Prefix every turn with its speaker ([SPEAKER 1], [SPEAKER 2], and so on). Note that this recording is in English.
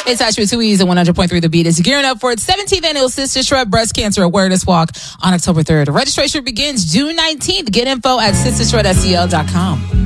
[SPEAKER 1] It's actually 2 E's and 100.3 The Beat is gearing up for its 17th annual Sister Shred Breast Cancer Awareness Walk on October 3rd. Registration begins June 19th. Get info at sistershredscl.com.